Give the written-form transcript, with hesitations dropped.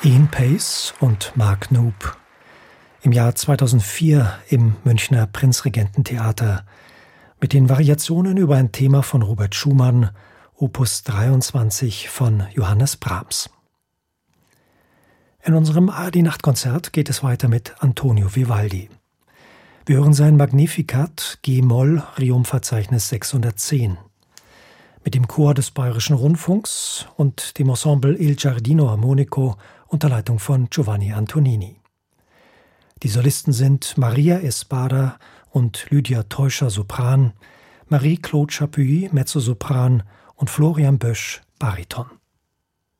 Ian Paice und Mark Noob. Im Jahr 2004 im Münchner Prinzregententheater mit den Variationen über ein Thema von Robert Schumann, Opus 23 von Johannes Brahms. In unserem ARD-Nachtkonzert geht es weiter mit Antonio Vivaldi. Wir hören sein Magnificat G-Moll Riumverzeichnis 610 mit dem Chor des Bayerischen Rundfunks und dem Ensemble Il Giardino Armonico unter Leitung von Giovanni Antonini. Die Solisten sind Maria Espada und Lydia Teuscher Sopran, Marie-Claude Chapuis Mezzosopran und Florian Bösch Bariton.